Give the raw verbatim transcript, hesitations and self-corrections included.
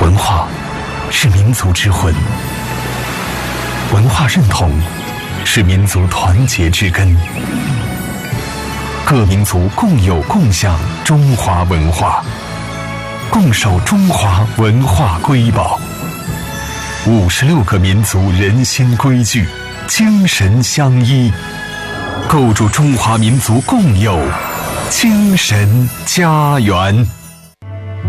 文化是民族之魂，文化认同是民族团结之根。各民族共有共享中华文化，共守中华文化瑰宝。五十六个民族人心规矩，精神相依，构筑中华民族共有精神家园。